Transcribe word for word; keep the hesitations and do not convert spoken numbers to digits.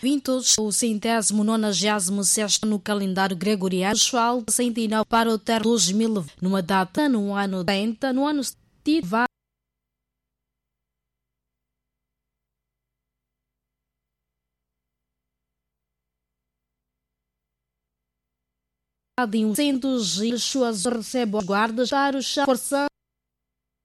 Vintos o centésimo nonagésimo sexto no calendário gregoriano, pessoal sessenta e nove para o ter dois mil, numa data no ano trinta, no ano vai em um centos e suas recebe os guardas para o chá forçando